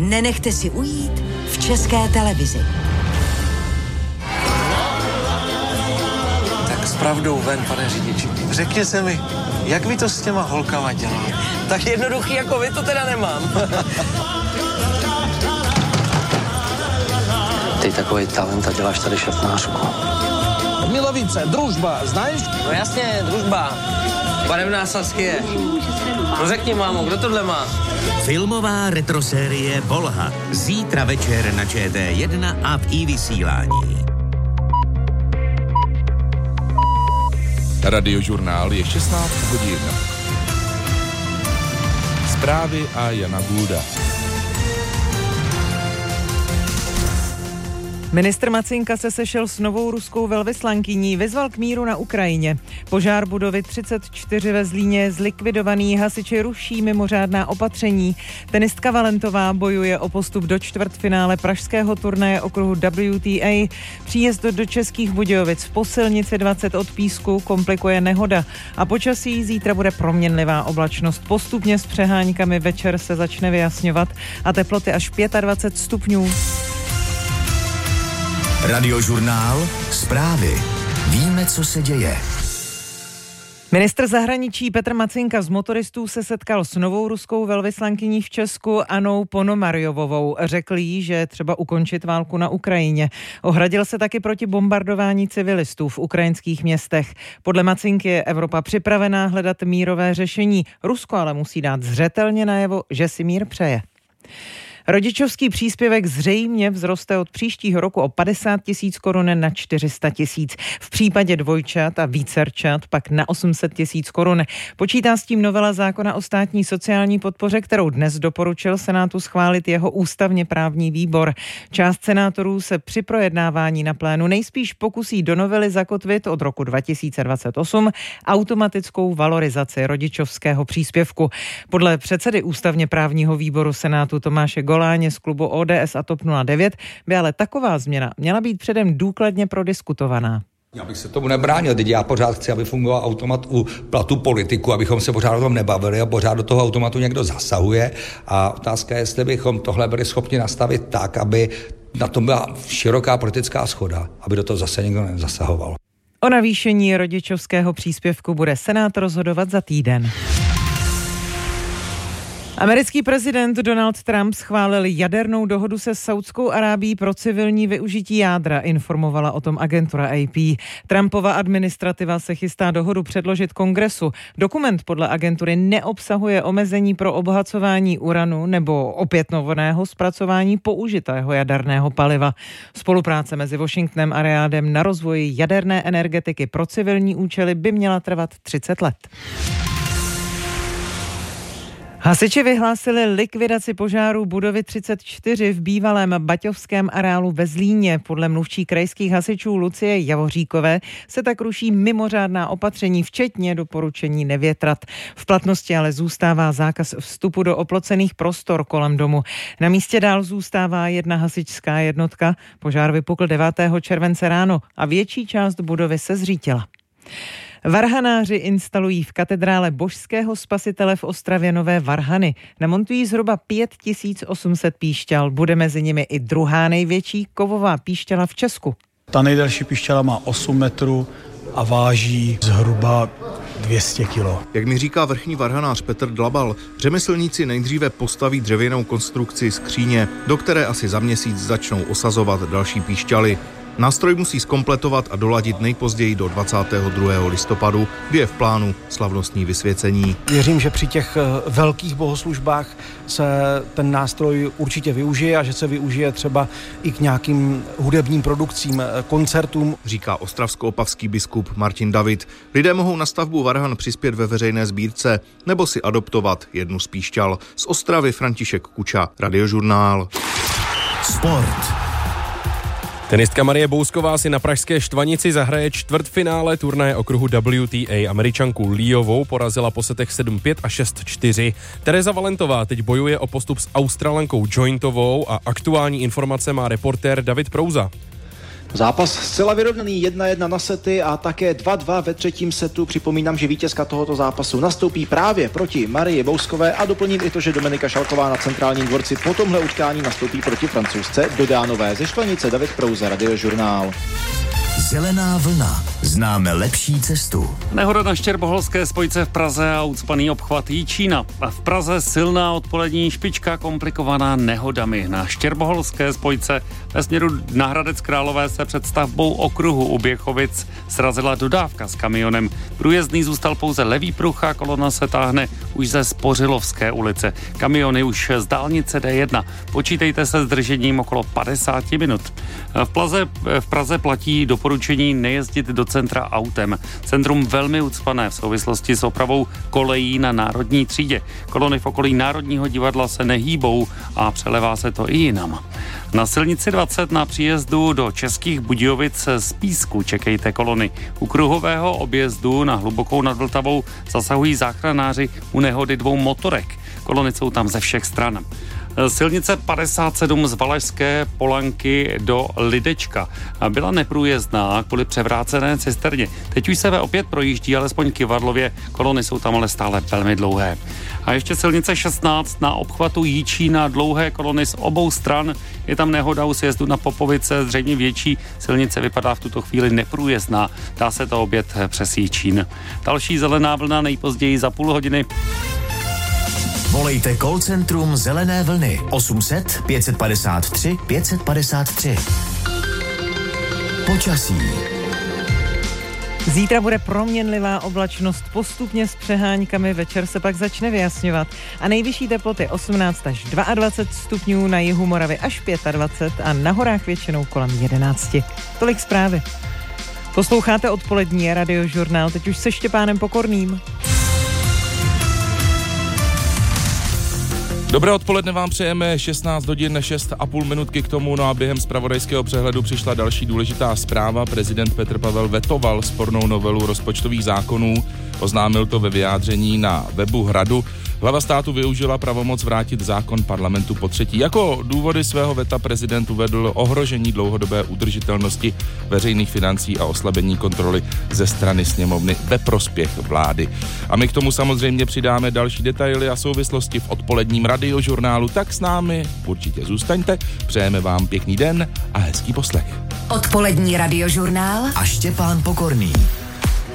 nenechte si ujít v České televizi. Tak s pravdou ven, pane řidiči. Řekně se mi, jak vy to s těma holkama děláte? Tak jednoduchý jako vy to teda nemám. Ty takový talent a děláš tady šatnářku. Milovice, družba, znáš? No jasně, družba. Barevná Saskie. No řekni, mámo, kdo tohle má? Filmová retrosérie Volha. Zítra večer na ČT1 a v iVysílání. Radiožurnál je 16 hodin. Zprávy a Jana Gulda. Ministr Macinka se sešel s novou ruskou velvyslankyní, vyzval k míru na Ukrajině. Požár budovy 34 ve Zlíně je zlikvidovaný, hasiči ruší mimořádná opatření. Tenistka Valentová bojuje o postup do čtvrtfinále pražského turnaje okruhu WTA. Příjezd do Českých Budějovic po silnici 20 od Písku komplikuje nehoda. A počasí zítra bude proměnlivá oblačnost. Postupně s přeháňkami večer se začne vyjasňovat a teploty až 25 stupňů. Radiožurnál, zprávy. Víme, co se děje. Ministr zahraničí Petr Macinka z motoristů se setkal s novou ruskou velvyslankyní v Česku Annou Ponomarjovovou. Řekl jí, že je třeba ukončit válku na Ukrajině. Ohradil se taky proti bombardování civilistů v ukrajinských městech. Podle Macinky je Evropa připravená hledat mírové řešení. Rusko ale musí dát zřetelně najevo, že si mír přeje. Rodičovský příspěvek zřejmě vzroste od příštího roku o 50 000 korun na 400 000. V případě dvojčat a vícerčat pak na 800 000 korun. Počítá s tím novela zákona o státní sociální podpoře, kterou dnes doporučil Senátu schválit jeho ústavně právní výbor. Část senátorů se při projednávání na plénu nejspíš pokusí do novely zakotvit od roku 2028 automatickou valorizaci rodičovského příspěvku. Podle předsedy ústavně právního výboru Senátu Tomáše Goláně z klubu ODS a TOP 09 by ale taková změna měla být předem důkladně prodiskutovaná. Já bych se tomu nebránil, teď já pořád chci, aby fungoval automat u platu politiku, abychom se pořád o tom nebavili a pořád do toho automatu někdo zasahuje a otázka je, jestli bychom tohle byli schopni nastavit tak, aby na tom byla široká politická shoda, aby do toho zase někdo nezasahoval. O navýšení rodičovského příspěvku bude Senát rozhodovat za týden. Americký prezident Donald Trump schválil jadernou dohodu se Saudskou Arábií pro civilní využití jádra, informovala o tom agentura AP. Trumpova administrativa se chystá dohodu předložit Kongresu. Dokument podle agentury neobsahuje omezení pro obohacování uranu nebo opětovného zpracování použitého jaderného paliva. Spolupráce mezi Washingtonem a Riádem na rozvoji jaderné energetiky pro civilní účely by měla trvat 30 let. Hasiči vyhlásili likvidaci požáru budovy 34 v bývalém baťovském areálu ve Zlíně. Podle mluvčí krajských hasičů Lucie Javoříkové se tak ruší mimořádná opatření, včetně doporučení nevětrat. V platnosti ale zůstává zákaz vstupu do oplocených prostor kolem domu. Na místě dál zůstává jedna hasičská jednotka. Požár vypukl 9. července ráno a větší část budovy se zřítila. Varhanáři instalují v katedrále Božského spasitele v Ostravě nové varhany. Namontují zhruba 5800 píšťal. Bude mezi nimi i druhá největší kovová píšťala v Česku. Ta nejdelší píšťala má 8 metrů a váží zhruba 200 kilo. Jak mi říká vrchní varhanář Petr Dlabal, řemeslníci nejdříve postaví dřevěnou konstrukci skříně, do které asi za měsíc začnou osazovat další píšťaly. Nástroj musí zkompletovat a doladit nejpozději do 22. listopadu, kdy je v plánu slavnostní vysvěcení. Věřím, že při těch velkých bohoslužbách se ten nástroj určitě využije a že se využije třeba i k nějakým hudebním produkcím, koncertům. Říká ostravsko-opavský biskup Martin David. Lidé mohou na stavbu varhan přispět ve veřejné sbírce nebo si adoptovat jednu z píšťal. Z Ostravy František Kuča, Radiožurnál. Sport. Tenistka Marie Bousková si na pražské Štvanici zahraje čtvrtfinále turnaje okruhu WTA. Američanku Liovou porazila po setech 7-5 a 6-4. Tereza Valentová teď bojuje o postup s Australankou Jointovou a aktuální informace má reportér David Prouza. Zápas zcela vyrovnaný 1-1 na sety a také 2-2 ve třetím setu. Připomínám, že vítězka tohoto zápasu nastoupí právě proti Marii Bouskové a doplním i to, že Dominika Šalková na centrálním dvorci po tomhle utkání nastoupí proti Francouzce Dodánové. Ze Štvanice David Prouza, Radiožurnál. Zelená vlna. Známe lepší cestu. Nehoda na Štěrboholské spojce v Praze a ucpaný obchvat Jičína. A v Praze silná odpolední špička komplikovaná nehodami. Na Štěrboholské spojce ve směru na Hradec Králové se před stavbou okruhu u Běchovic srazila dodávka s kamionem. Průjezdný zůstal pouze levý pruh a kolona se táhne už ze Spořilovské ulice. Kamiony už z dálnice D1. Počítejte se s držením okolo 50 minut. V Praze platí doporučení nejezdit do centra autem. Centrum velmi ucpané v souvislosti s opravou kolejí na Národní třídě. Kolony v okolí Národního divadla se nehýbou a přelevá se to i jinam. Na silnici 20 na příjezdu do Českých Budějovic z Písku čekejte kolony. U kruhového objezdu na Hlubokou nad Vltavou zasahují záchranáři u nehody 2 motorek. Kolony jsou tam ze všech stran. Silnice 57 z Valašské Polanky do Lidečka byla neprůjezdná kvůli převrácené cisterně. Teď už se opět projíždí, alespoň kyvadlově, kolony jsou tam ale stále velmi dlouhé. A ještě silnice 16 na obchvatu Jičína, dlouhé kolony z obou stran. Je tam nehoda u sjezdu na Popovice, zřejmě větší. Silnice vypadá v tuto chvíli neprůjezdná. Dá se to obět přes Jičín. Další zelená vlna nejpozději za půl hodiny. Volejte call centrum Zelené vlny 800 553 553. Počasí. Zítra bude proměnlivá oblačnost postupně s přehánykami, večer se pak začne vyjasňovat a nejvyšší teploty 18 až 22 stupňů, na jihu Moravy až 25 a na horách většinou kolem 11. Tolik zprávy. Posloucháte odpolední Radiožurnál, teď už se Štěpánem Pokorným. Dobré odpoledne vám přejeme, 16 hodin 6,5 minutky k tomu, no a během zpravodajského přehledu přišla další důležitá zpráva. Prezident Petr Pavel vetoval spornou novelu rozpočtových zákonů, oznámil to ve vyjádření na webu Hradu. Hlava státu využila pravomoc vrátit zákon parlamentu po třetí. Jako důvody svého veta prezident uvedl ohrožení dlouhodobé udržitelnosti veřejných financí a oslabení kontroly ze strany sněmovny ve prospěch vlády. A my k tomu samozřejmě přidáme další detaily a souvislosti v odpoledním Radiožurnálu, tak s námi určitě zůstaňte. Přejeme vám pěkný den a hezký poslech. Odpolední Radiožurnál a Štěpán Pokorný.